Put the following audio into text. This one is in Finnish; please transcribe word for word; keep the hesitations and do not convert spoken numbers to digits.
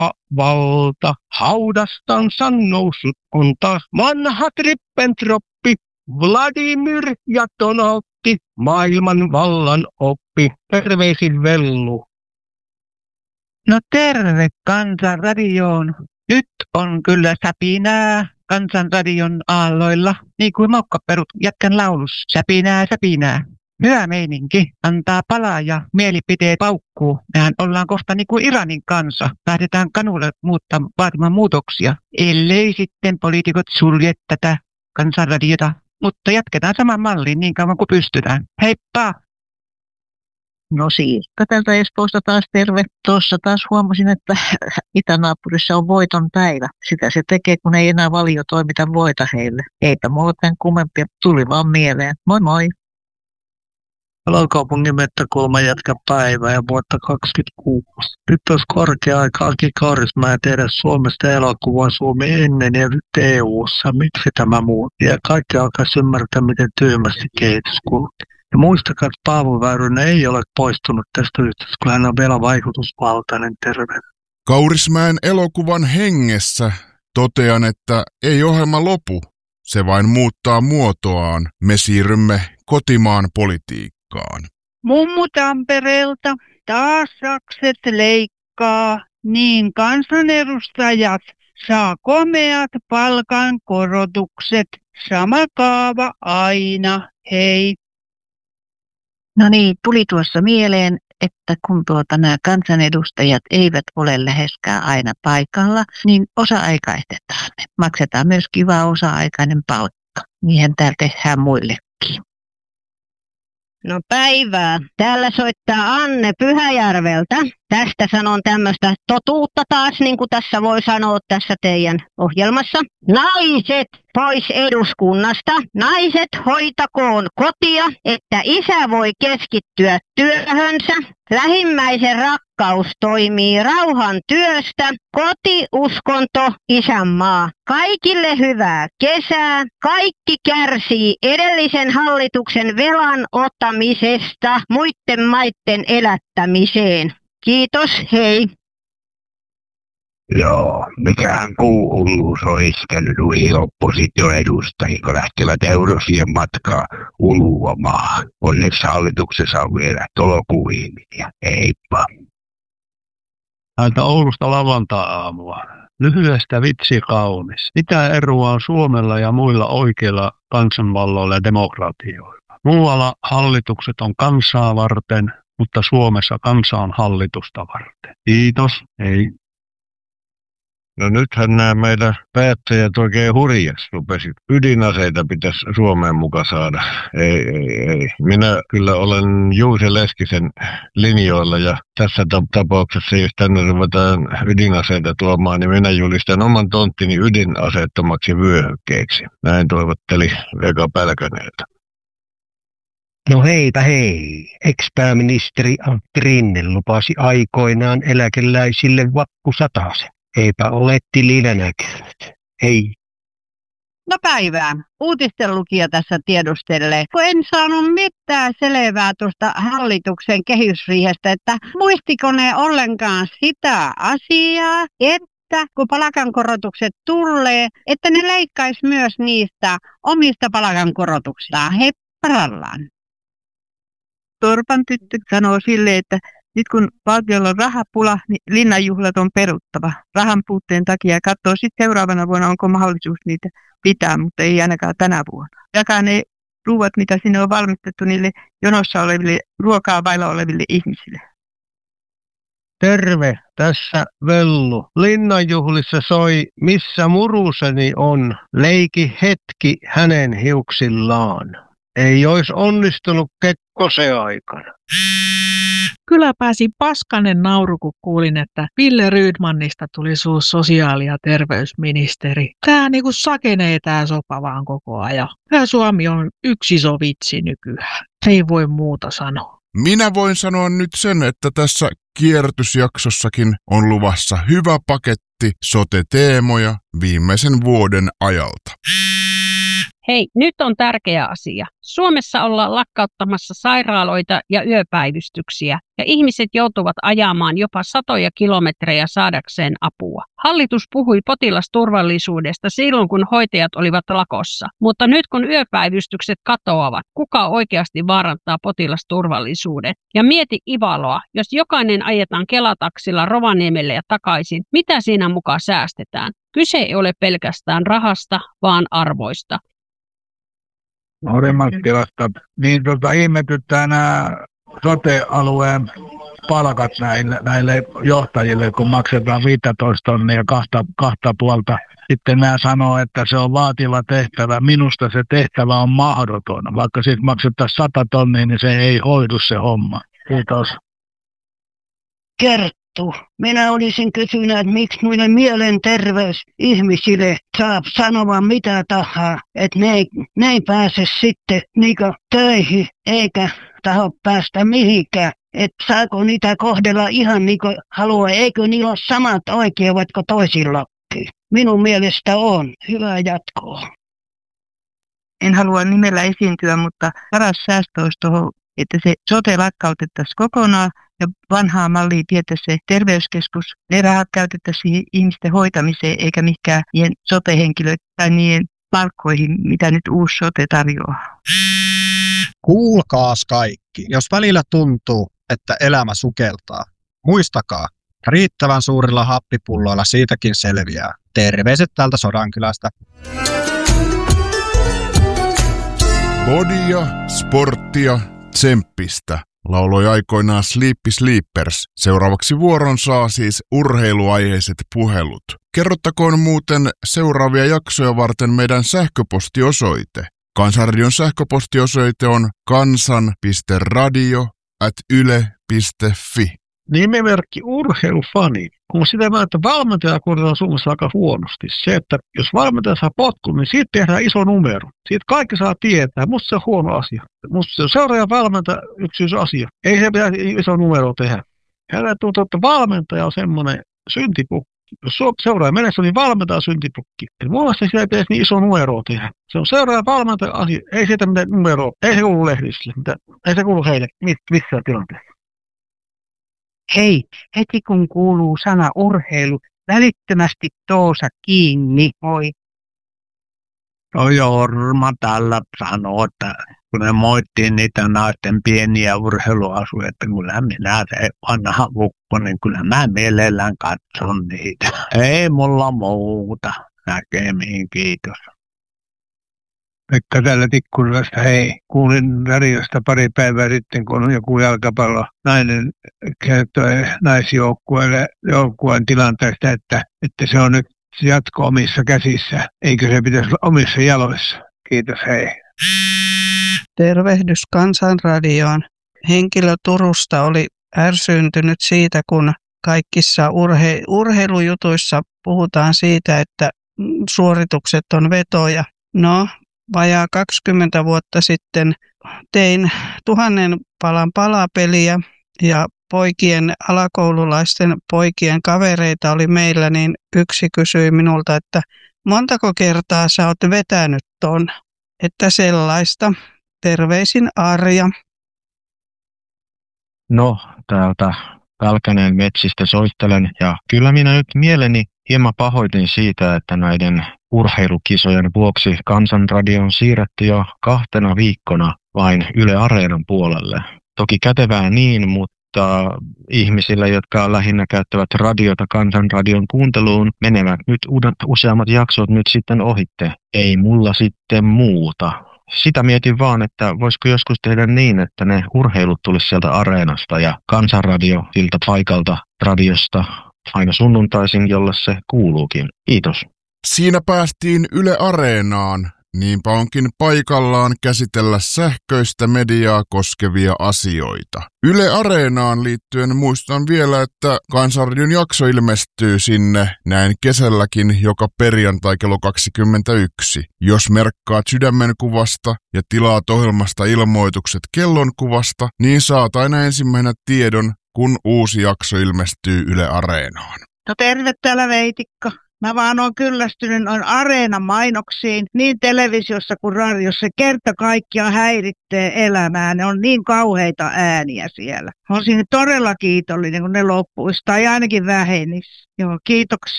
halpa valta. Haudastansa noussut on taas vanha Trippentroppi, Vladimir ja Donaldi, maailman vallan oppi. Terveisin Vellu. No terve Kansanradioon. Nyt on kyllä säpinää Kansanradion aalloilla, niin kuin Maukkaperut jätkän laulus. Säpinää, säpinää. Hyvä meininki. Antaa palaa ja mielipiteet paukkuu. Mehän ollaan kohta niin kuin Iranin kanssa. Lähdetään kanulle muuttaa, vaatimaan muutoksia. Ellei sitten poliitikot sulje tätä Kansanradiota. Mutta jatketaan saman malliin niin kauan kuin pystytään. Heippa! No Siirkka täältä Espoosta taas terve. Tuossa taas huomasin, että itänaapurissa on voiton päivä. Sitä se tekee, kun ei enää Valio toimita voita heille. Eipä muuten kummempia, tuli vaan mieleen. Moi moi! Palokaupungin Mettäkulma jatka päivää ja vuotta kaksikymmentäkuusi. Nyt olisi korkea aika Aki Kaurismäen tehdä Suomesta elokuva Suomi ennen ja nyt E U:ssa. Miksi tämä muutti? Ja kaikki alkaisi ymmärtää, miten tyhmästi kehitys kulkee. Ja muistakaa, että Paavo Väyrynen ei ole poistunut tästä yhteydessä, kun hän on vielä vaikutusvaltainen terve. Kaurismäen elokuvan hengessä totean, että ei ohjelma lopu. Se vain muuttaa muotoaan. Me siirrymme kotimaan politiikkaan. Mummu Tampereelta taas sakset leikkaa, niin kansanedustajat saa komeat palkankorotukset. Sama kaava aina, hei. No niin, tuli tuossa mieleen, että kun tuota nämä kansanedustajat eivät ole läheskään aina paikalla, niin osa-aikaistetaan ne. Maksetaan myös kiva osa-aikainen palkka. Niinhän täällä tehdään muillekin. No päivää. Täällä soittaa Anne Pyhäjärveltä. Tästä sanon tämmöistä totuutta taas, niin kuin tässä voi sanoa tässä teidän ohjelmassa. Naiset pois eduskunnasta. Naiset hoitakoon kotia, että isä voi keskittyä työhönsä. Lähimmäisen rakkaus toimii rauhan työstä. Koti, uskonto, isänmaa. Kaikille hyvää kesää. Kaikki kärsii edellisen hallituksen velan ottamisesta muiden maiden elättämiseen. Kiitos, hei. Joo, mikähän kuuluus on iskenyt nuihin oppositioedustajiin, kun lähtevät eurosien matkaa uluamaan. Onneksi hallituksessa on vielä tolokuihmisiä. Heippa. Täältä Oulusta lavantai-aamua. Lyhyestä vitsi kaunis. Mitä eroa on Suomella ja muilla oikeilla kansanvalloilla ja demokratioilla? Muualla hallitukset on kansaa varten, mutta Suomessa kansa on hallitusta varten. Kiitos, hei. No nythän nämä meidän päättäjät oikein hurjaksi rupesivat. Ydinaseita pitäisi Suomeen mukaan saada. Ei, ei, ei. Minä kyllä olen Juuse Leskisen linjoilla ja tässä tapauksessa, jos tänne ruvetaan ydinaseita tuomaan, niin minä julistan oman tonttini ydinaseettomaksi vyöhykkeeksi. Näin toivotteli Vega Pälkäneeltä. No heipä hei. Ex-pääministeri Antti Rinne lupasi aikoinaan eläkeläisille vappusatasen. Eipä ole tilinä näkynyt. Hei. No päivää. Uutisten lukija tässä tiedustelee. Kun en saanut mitään selvää tuosta hallituksen kehysriihestä, että muistiko ne ollenkaan sitä asiaa, että kun palkankorotukset tulee, että ne leikkaisi myös niistä omista palkankorotuksistaan. Hei, parallaan. Torpan tyttö sanoo silleen, että nyt kun valtiolla on rahapula, niin linnanjuhlat on peruttava rahan puutteen takia. Ja katsoo sitten seuraavana vuonna, onko mahdollisuus niitä pitää, mutta ei ainakaan tänä vuonna. Jakaa ne ruuat, mitä sinne on valmistettu niille jonossa oleville, ruokaa vailla oleville ihmisille. Terve, tässä Vellu. Linnanjuhlissa soi Missä muruseni on, leiki hetki hänen hiuksillaan. Ei olisi onnistunut Kekkosen aikana. Kyllä pääsi paskanen nauru, kun kuulin, että Ville Rydmanista tuli suus sosiaali- ja terveysministeri. Tää niinku sakenee tää sopa vaan koko ajan. Tää Suomi on yksi iso vitsi nykyään. Ei voi muuta sanoa. Minä voin sanoa nyt sen, että tässä kierrätysjaksossakin on luvassa hyvä paketti sote-teemoja viimeisen vuoden ajalta. Hei, nyt on tärkeä asia. Suomessa ollaan lakkauttamassa sairaaloita ja yöpäivystyksiä, ja ihmiset joutuvat ajamaan jopa satoja kilometrejä saadakseen apua. Hallitus puhui potilasturvallisuudesta silloin, kun hoitajat olivat lakossa, mutta nyt kun yöpäivystykset katoavat, kuka oikeasti vaarantaa potilasturvallisuuden? Ja mieti Ivaloa, jos jokainen ajetaan Kelataksilla Rovaniemelle ja takaisin, mitä siinä mukaan säästetään? Kyse ei ole pelkästään rahasta, vaan arvoista. Orimattilasta, niin tota, ihmetyttää nämä sote-alueen palkat näille, näille johtajille, kun maksetaan viisitoista tonnia kahta, kahta puolta. Sitten nämä sanoo, että se on vaativa tehtävä. Minusta se tehtävä on mahdoton. Vaikka siitä maksettaisiin sata tonnia, niin se ei hoidu se homma. Kiitos. Kerttu, minä olisin kysynyt, että miksi muille mielenterveysihmisille saa sanoa mitä tahansa, että ne ei, ne ei pääse sitten niinku töihin eikä taho päästä mihinkään. Että saako niitä kohdella ihan niin kuin haluaa, eikö niillä ole samat oikeudet kuin toisillakin. Minun mielestä on. Hyvää jatkoa. En halua nimellä esiintyä, mutta paras säästö olisi tuohon, että se sote lakkautettaisiin kokonaan ja vanhaa mallia vietäisiin se terveyskeskus. Ne rahat käytettäisiin ihmisten hoitamiseen eikä mihinkään niiden sote-henkilöiden tai niiden palkkoihin, mitä nyt uusi sote tarjoaa. Kuulkaas kaikki, jos välillä tuntuu, että elämä sukeltaa, muistakaa, riittävän suurilla happipulloilla siitäkin selviää. Terveiset täältä Sodankylästä. Bodia, sporttia, tsemppistä, lauloi aikoinaan Sleepy Sleepers. Seuraavaksi vuoron saa siis urheiluaiheiset puhelut. Kerrottakoon muuten seuraavia jaksoja varten meidän sähköpostiosoite. Kansanradion sähköpostiosoite on kansan piste radio at yle piste fi. Nimimerkki urheilufani. Kun sitä mä, että valmentaja kohdataan Suomessa aika huonosti. Se, että jos valmentaja saa potkun, niin siitä tehdään iso numero. Siitä kaikki saa tietää. Musta se on huono asia. Musta se on seuraaja valmentaja yksi asia. Ei se pitäisi iso numero tehdä. Hän tuntuu, että valmentaja on semmoinen syntipukki. Jos seuraaja menessä, niin valmentaja on syntipukki. Mun mielestä sitä ei pitäisi niin iso numero tehdä. Se on seuraaja valmentaja asia. Ei siitä mitään numeroa. Ei se kuulu lehdisille. Ei se kuulu heille missään tilanteessa. Hei, heti kun kuuluu sana urheilu, välittömästi Toosa kiinni, moi. No Jorma tällä sanoo, että kun ne moittiin niitä naisten pieniä urheiluasuja, että kyllä minä se vanha vukko, niin kyllä mä mielellään katson niitä. Ei mulla muuta. Näkemiin, kiitos. Pekka täällä Tikkurilasta, hei. Kuulin radiosta pari päivää sitten, kun on joku jalkapallo nainen kertoi naisjoukkueelle joukkueen tilanteesta, että, että se on nyt jatko omissa käsissä. Eikö se pitäisi olla omissa jaloissa? Kiitos, hei. Tervehdys Kansanradioon. Henkilö Turusta oli ärsyyntynyt siitä, kun kaikissa urhe- urheilujutuissa puhutaan siitä, että suoritukset on vetoja. No, vajaa kaksikymmentä vuotta sitten tein tuhannen palan palapeliä ja poikien, alakoululaisten poikien kavereita oli meillä, niin yksi kysyi minulta, että montako kertaa sä oot vetänyt ton, että sellaista. Terveisin Arja. No, täältä Pälkäneen metsistä soittelen ja kyllä minä nyt mieleni hieman pahoitin siitä, että näiden urheilukisojen vuoksi Kansanradio on siirretty jo kahtena viikkona vain Yle Areenan puolelle. Toki kätevää niin, mutta ihmisillä, jotka lähinnä käyttävät radiota Kansanradion kuunteluun, menevät nyt useammat jaksot nyt sitten ohitte. Ei mulla sitten muuta. Sitä mietin vaan, että voisiko joskus tehdä niin, että ne urheilut tulisi sieltä Areenasta ja Kansanradio siltä paikalta radiosta aina sunnuntaisin, jolle se kuuluukin. Kiitos. Siinä päästiin Yle Areenaan, niinpä onkin paikallaan käsitellä sähköistä mediaa koskevia asioita. Yle Areenaan liittyen muistan vielä, että Kansanradion jakso ilmestyy sinne näin kesälläkin joka perjantai kello kaksikymmentäyksi. Jos merkkaat sydämenkuvasta ja tilaat ohjelmasta ilmoitukset kellonkuvasta, niin saat aina ensimmäisenä tiedon, kun uusi jakso ilmestyy Yle Areenaan. No terve täällä Veitikka. Mä vaan oon kyllästynyt noin Areena-mainoksiin niin televisiossa kuin radiossa. Se kerta kaikkiaan häiritsee elämää. Ne on niin kauheita ääniä siellä. Mä olisin todella kiitollinen, kun ne loppuisi tai ainakin vähenisi. Joo, kiitoksia.